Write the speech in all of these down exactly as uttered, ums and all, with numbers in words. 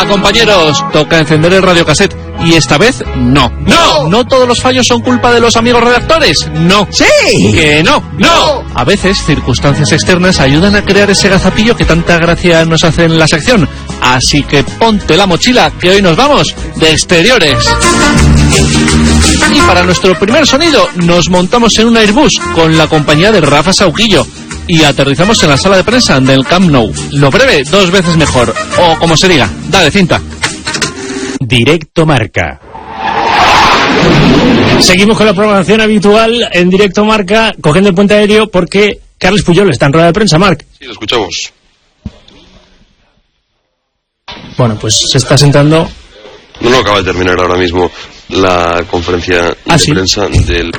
compañeros, toca encender el radiocassette. Y esta vez, no. ¡No! ¿No todos los fallos son culpa de los amigos redactores? No. ¡Sí! ¡Que no! ¡No! A veces, circunstancias externas ayudan a crear ese gazapillo que tanta gracia nos hace en la sección. Así que ponte la mochila, que hoy nos vamos de exteriores. Y para nuestro primer sonido, nos montamos en un Airbus con la compañía de Rafa Sauquillo. Y aterrizamos en la sala de prensa del Camp Nou. Lo breve, dos veces mejor. O como se diga, dale cinta. Directo Marca. Seguimos con la programación habitual en Directo Marca, cogiendo el puente aéreo porque Carles Puyol está en rueda de prensa, Marc. Sí, lo escuchamos. Bueno, pues se está sentando. No, no, acaba de terminar ahora mismo la conferencia ¿Ah, de sí? prensa del...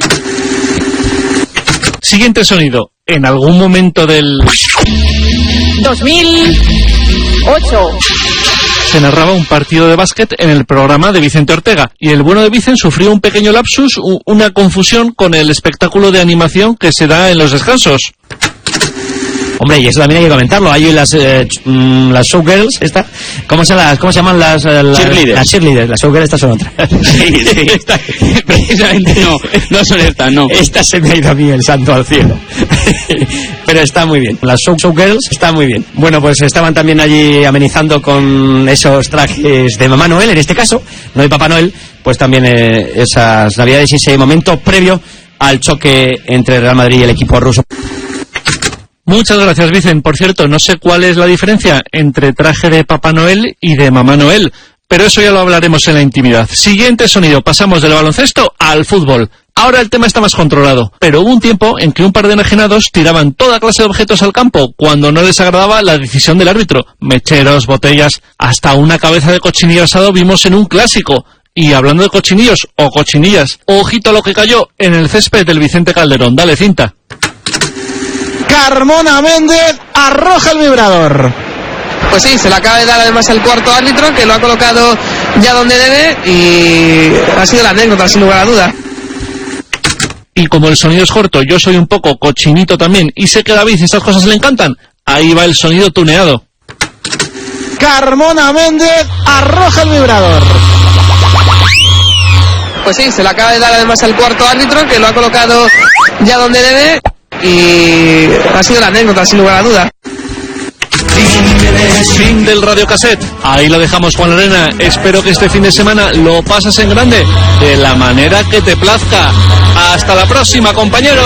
Siguiente sonido. En algún momento del... dos mil ocho. Se narraba un partido de básquet en el programa de Vicente Ortega y el bueno de Vicen sufrió un pequeño lapsus, una confusión con el espectáculo de animación que se da en los descansos. Hombre, y eso también hay que comentarlo. Hay las eh, las showgirls, esta, ¿cómo se las cómo se llaman las eh, las cheerleaders? Las cheerleaders, las showgirls estas son otras. Sí, sí. Esta, precisamente no, no son estas, no. Esta se me ha ido a mí el santo al cielo. Pero está muy bien. Las show showgirls está muy bien. Bueno, pues estaban también allí amenizando con esos trajes de Mamá Noel, en este caso, no de Papá Noel, pues también eh, esas navidades y ese momento previo al choque entre Real Madrid y el equipo ruso. Muchas gracias, Vicen. Por cierto, no sé cuál es la diferencia entre traje de Papá Noel y de Mamá Noel, pero eso ya lo hablaremos en la intimidad. Siguiente sonido, pasamos del baloncesto al fútbol. Ahora el tema está más controlado, pero hubo un tiempo en que un par de enajenados tiraban toda clase de objetos al campo cuando no les agradaba la decisión del árbitro. Mecheros, botellas, hasta una cabeza de cochinillo asado vimos en un clásico. Y hablando de cochinillos o cochinillas, ojito a lo que cayó en el césped del Vicente Calderón. Dale cinta. Carmona Méndez arroja el vibrador. Pues sí, se le acaba de dar además el cuarto árbitro, que lo ha colocado ya donde debe, y ha sido la anécdota, sin lugar a duda. Y como el sonido es corto, yo soy un poco cochinito también, y sé que a David estas cosas le encantan, ahí va el sonido tuneado. Carmona Méndez arroja el vibrador. Pues sí, se le acaba de dar además el cuarto árbitro, que lo ha colocado ya donde debe, y ha sido la anécdota, sin lugar a duda. Fin del radiocassette. Ahí lo dejamos, Juan Arena. Espero que este fin de semana lo pases en grande, de la manera que te plazca. Hasta la próxima, compañeros.